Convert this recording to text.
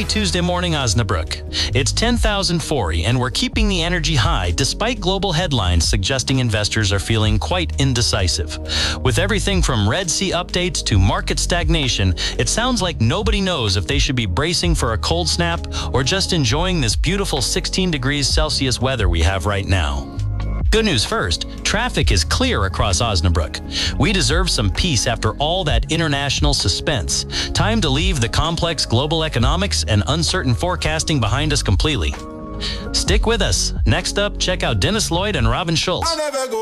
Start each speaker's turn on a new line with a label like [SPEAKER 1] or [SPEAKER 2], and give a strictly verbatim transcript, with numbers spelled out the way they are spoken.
[SPEAKER 1] Happy Tuesday morning, Osnabrück. It's ten thousand forty, and we're keeping the energy high despite global headlines suggesting investors are feeling quite indecisive. With everything from Red Sea updates to market stagnation, it sounds like nobody knows if they should be bracing for a cold snap or just enjoying this beautiful sixteen degrees Celsius weather we have right now. Good news first, traffic is clear across Osnabrück. We deserve some peace after all that international suspense. Time to leave the complex global economics and uncertain forecasting behind us completely. Stick with us. Next up, check out Dennis Lloyd and Robin Schultz.